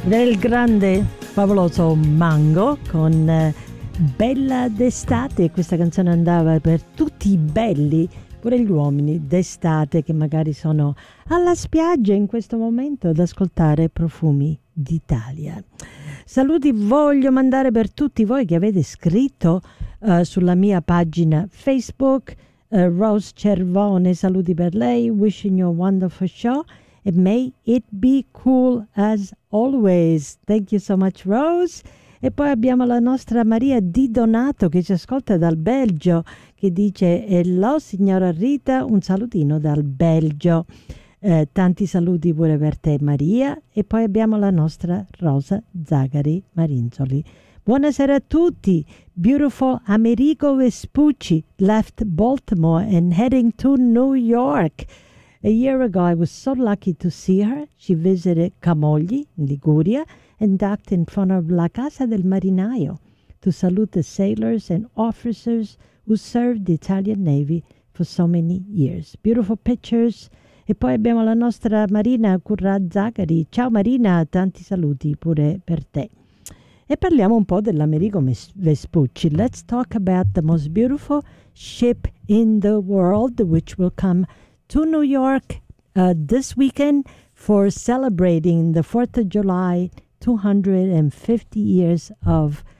del grande favoloso Mango con Bella d'estate. Questa canzone andava per tutti i belli, pure gli uomini d'estate che magari sono alla spiaggia in questo momento ad ascoltare Profumi d'Italia. Saluti voglio mandare per tutti voi che avete scritto sulla mia pagina Facebook. Rose Cervone, saluti per lei, wishing you a wonderful show and may it be cool as always. Thank you so much, Rose. E poi abbiamo la nostra Maria Di Donato che ci ascolta dal Belgio, che dice hello signora Rita, un salutino dal Belgio. Tanti saluti pure per te Maria. E poi abbiamo la nostra Rosa Zagari Marinzoli. Buonasera a tutti. Beautiful Amerigo Vespucci left Baltimore and heading to New York. A year ago, I was so lucky to see her. She visited Camogli, in Liguria, and docked in front of La Casa del Marinaio to salute the sailors and officers who served the Italian Navy for so many years. Beautiful pictures. E poi abbiamo la nostra Marina Curra Zagari. Ciao Marina, tanti saluti pure per te. E parliamo un po' dell'Amerigo Vespucci. Let's talk about the most beautiful ship in the world, which will come to New York this weekend for celebrating the 4th of July, 250 years of